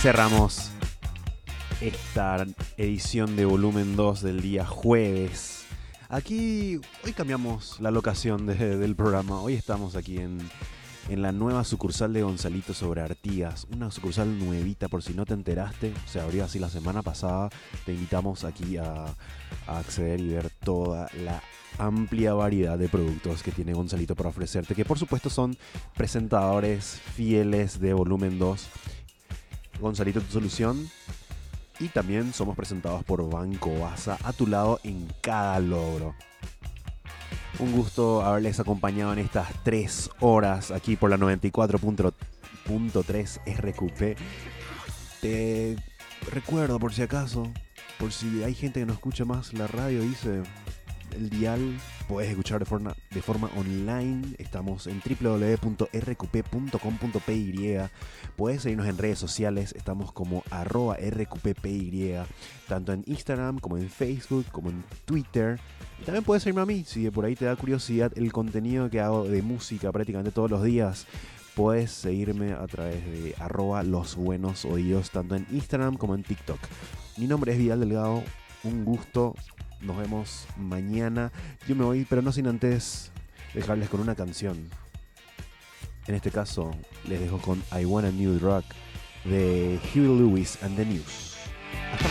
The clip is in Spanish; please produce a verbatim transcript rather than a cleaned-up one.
cerramos esta edición de volumen dos del día jueves. Aquí, hoy cambiamos la locación de, del programa. Hoy estamos aquí en, en la nueva sucursal de Gonzalito sobre Artigas. Una sucursal nuevita, por si no te enteraste. Se abrió así la semana pasada. Te invitamos aquí a, a acceder y ver toda la amplia variedad de productos que tiene Gonzalito para ofrecerte. Que por supuesto son presentadores fieles de volumen dos. Gonzalito, tu solución. Y también somos presentados por Banco Baza, a tu lado en cada logro. Un gusto haberles acompañado en estas tres horas aquí por la noventa y cuatro punto tres R Q P. Te recuerdo, por si acaso, por si hay gente que no escucha más la radio, dice el dial, puedes escuchar de forma, de forma online. Estamos en w w w punto r q p punto com punto p y. Puedes seguirnos en redes sociales, estamos como arroba r q p p y, tanto en Instagram como en Facebook, como en Twitter. Y también puedes seguirme a mí, si por ahí te da curiosidad el contenido que hago de música prácticamente todos los días. Puedes seguirme a través de arroba los buenos oídos, tanto en Instagram como en TikTok. Mi nombre es Vidal Delgado, un gusto. Nos vemos mañana. Yo me voy, pero no sin antes dejarles con una canción. En este caso, les dejo con I Want a New Drug de Huey Lewis and the News. Hasta